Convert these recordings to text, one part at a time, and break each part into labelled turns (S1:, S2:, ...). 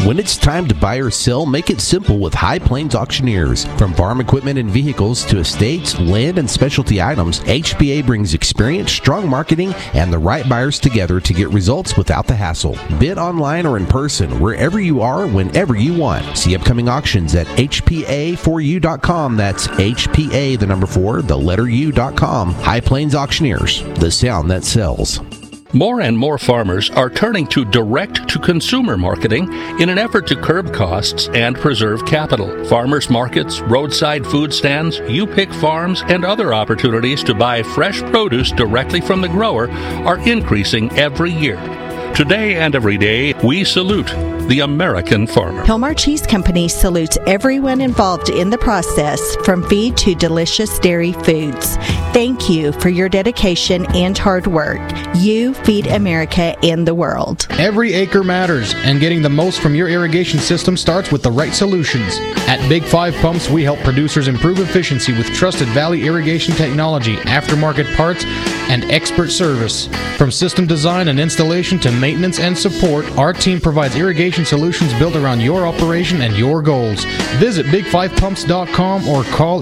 S1: When it's time to buy or sell, make it simple with High Plains Auctioneers. From farm equipment and vehicles to estates, land, and specialty items, HPA brings experience, strong marketing, and the right buyers together to get results without the hassle. Bid online or in person, wherever you are, whenever you want. See upcoming auctions at HPA4U.com. That's HPA, the number 4, the letter U.com. High Plains Auctioneers, the sound that sells.
S2: More and more farmers are turning to direct-to-consumer marketing in an effort to curb costs and preserve capital. Farmers markets, roadside food stands, U-Pick farms, and other opportunities to buy fresh produce directly from the grower are increasing every year. Today and every day, we salute the American farmer.
S3: Hilmar Cheese Company salutes everyone involved in the process, from feed to delicious dairy foods. Thank you for your dedication and hard work. You feed America and the world.
S4: Every acre matters, and getting the most from your irrigation system starts with the right solutions. At Big 5 Pumps, we help producers improve efficiency with trusted Valley irrigation technology, aftermarket parts, and expert service. From system design and installation to maintenance and support, our team provides irrigation solutions built around your operation and your goals. Visit big5pumps.com or call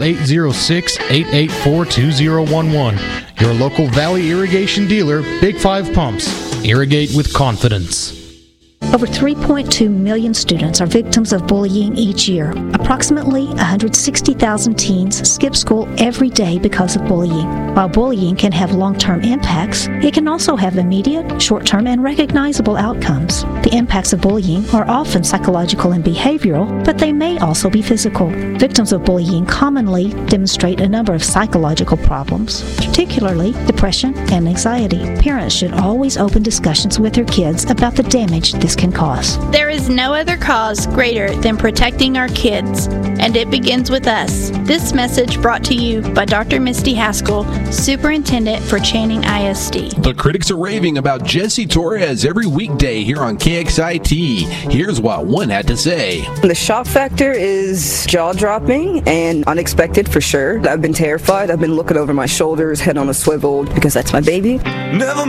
S4: 806-884-2011. Your local Valley irrigation dealer, Big 5 Pumps. Irrigate with confidence.
S5: Over 3.2 million students are victims of bullying each year. Approximately 160,000 teens skip school every day because of bullying. While bullying can have long-term impacts, it can also have immediate, short-term, and recognizable outcomes. The impacts of bullying are often psychological and behavioral, but they may also be physical. Victims of bullying commonly demonstrate a number of psychological problems, particularly depression and anxiety. Parents should always open discussions with their kids about the damage this can cause.
S6: There is no other cause greater than protecting our kids, and it begins with us. This message brought to you by Dr. Misty Haskell, Superintendent for Channing ISD.
S1: The critics are raving about Jesse Torres every weekday here on KXIT. Here's what one had to say.
S7: The shock factor is jaw-dropping and unexpected for sure. I've been terrified. I've been looking over my shoulders, head on a swivel, because that's my baby.
S8: Never